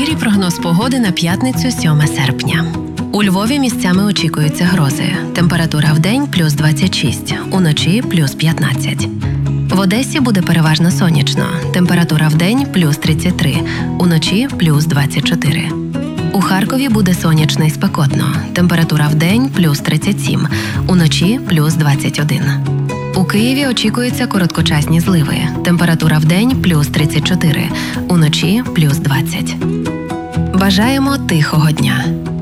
Вечірній прогноз погоди на п'ятницю 7 серпня. У Львові місцями очікуються грози. Температура вдень – плюс 26, уночі – плюс 15. В Одесі буде переважно сонячно. Температура вдень – плюс 33, уночі – плюс 24. У Харкові буде сонячно і спекотно. Температура вдень – плюс 37, уночі – плюс 21. У Києві очікуються короткочасні зливи. Температура вдень – плюс 34, уночі – плюс 20. Бажаємо тихого дня!